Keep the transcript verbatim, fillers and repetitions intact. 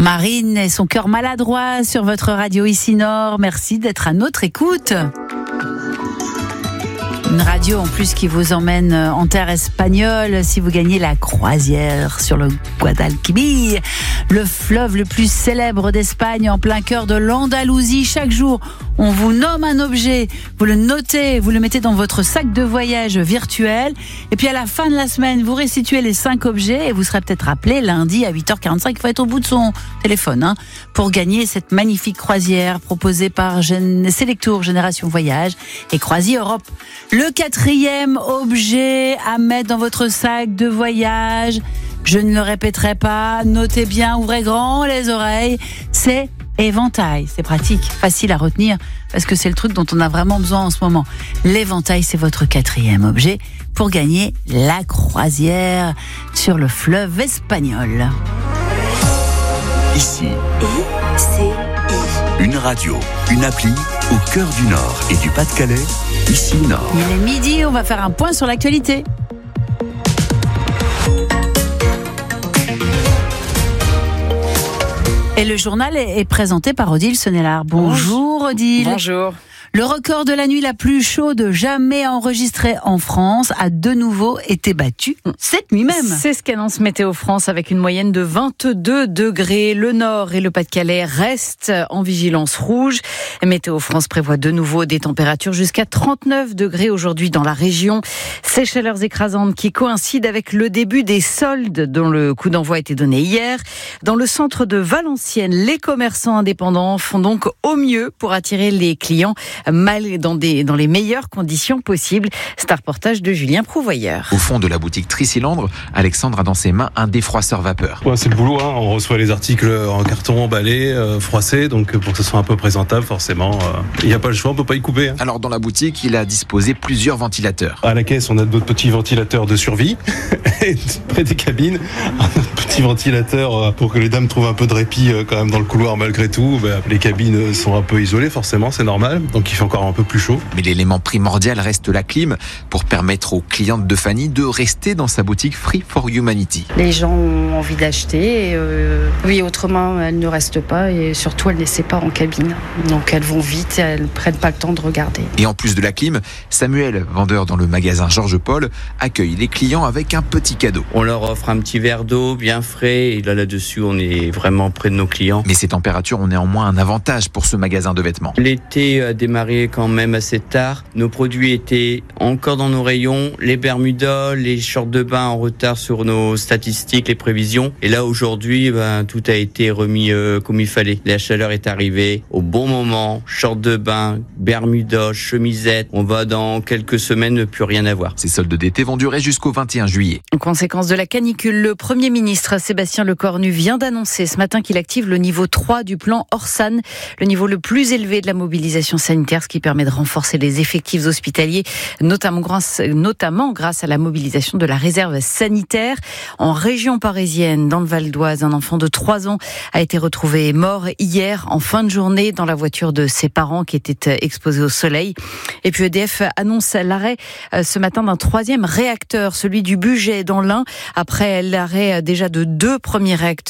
Marine et son cœur maladroit sur votre radio ici Nord. Merci d'être à notre écoute. Une radio en plus qui vous emmène en terre espagnole si vous gagnez la croisière sur le Guadalquivir, le fleuve le plus célèbre d'Espagne en plein cœur de l'Andalousie. Chaque jour, on vous nomme un objet, vous le notez, vous le mettez dans votre sac de voyage virtuel et puis à la fin de la semaine, vous restituez les cinq objets et vous serez peut-être appelé lundi à huit heures quarante-cinq, il faut être au bout de son téléphone hein, pour gagner cette magnifique croisière proposée par Gen- Selectour Génération Voyage et Croisi Europe. Le quatrième objet à mettre dans votre sac de voyage, je ne le répéterai pas, notez bien, ouvrez grand les oreilles, c'est éventail. C'est pratique, facile à retenir, parce que c'est le truc dont on a vraiment besoin en ce moment. L'éventail, c'est votre quatrième objet pour gagner la croisière sur le fleuve espagnol. Ici, une radio, une appli au cœur du Nord et du Pas-de-Calais. Ici Nord. Il est midi, on va faire un point sur l'actualité. Et le journal est présenté par Odile Sonnellard. Bonjour Odile. Bonjour. Le record de la nuit la plus chaude jamais enregistrée en France a de nouveau été battu cette nuit même. C'est ce qu'annonce Météo France avec une moyenne de vingt-deux degrés. Le Nord et le Pas-de-Calais restent en vigilance rouge. Météo France prévoit de nouveau des températures jusqu'à trente-neuf degrés aujourd'hui dans la région. Ces chaleurs écrasantes qui coïncident avec le début des soldes dont le coup d'envoi a été donné hier. Dans le centre de Valenciennes, les commerçants indépendants font donc au mieux pour attirer les clients mal dans, des, dans les meilleures conditions possibles. C'est un reportage de Julien Prouvoyeur. Au fond de la boutique Tricylindre, Alexandre a dans ses mains un défroisseur vapeur. Ouais, c'est le boulot, hein. On reçoit les articles en carton emballés, euh, froissés, donc pour que ce soit un peu présentable, forcément, il euh, n'y a pas le choix, on ne peut pas y couper. Hein. Alors dans la boutique, il a disposé plusieurs ventilateurs. À la caisse, on a d'autres petits ventilateurs de survie, et près des cabines, un autre petit ventilateur euh, pour que les dames trouvent un peu de répit euh, quand même dans le couloir malgré tout. Ben, les cabines sont un peu isolées, forcément, c'est normal, donc il fait encore un peu plus chaud. Mais l'élément primordial reste la clim pour permettre aux clientes de Fanny de rester dans sa boutique Free for Humanity. Les gens ont envie d'acheter, et euh, oui, autrement elles ne restent pas et surtout elles ne laissent pas en cabine. Donc elles vont vite, elles ne prennent pas le temps de regarder. Et en plus de la clim, Samuel, vendeur dans le magasin Georges Paul, accueille les clients avec un petit cadeau. On leur offre un petit verre d'eau bien frais et là là-dessus on est vraiment près de nos clients. Mais ces températures ont néanmoins un avantage pour ce magasin de vêtements. L'été a démarré quand même assez tard. Nos produits étaient encore dans nos rayons. Les bermudas, les shorts de bain en retard sur nos statistiques, les prévisions. Et là aujourd'hui, ben, tout a été remis euh, comme il fallait. La chaleur est arrivée au bon moment. Shorts de bain, bermudas, chemisettes. On va dans quelques semaines ne plus rien avoir. Ces soldes d'été vont durer jusqu'au vingt et un juillet. En conséquence de la canicule, le Premier ministre Sébastien Lecornu vient d'annoncer ce matin qu'il active le niveau trois du plan Orsan, le niveau le plus élevé de la mobilisation sanitaire, ce qui permet de renforcer les effectifs hospitaliers, notamment grâce, notamment grâce à la mobilisation de la réserve sanitaire. En région parisienne, dans le Val d'Oise, un enfant de trois ans a été retrouvé mort hier en fin de journée dans la voiture de ses parents qui étaient exposés au soleil. Et puis E D F annonce l'arrêt ce matin d'un troisième réacteur, celui du Bugey dans l'Ain, après l'arrêt déjà de deux premiers réacteurs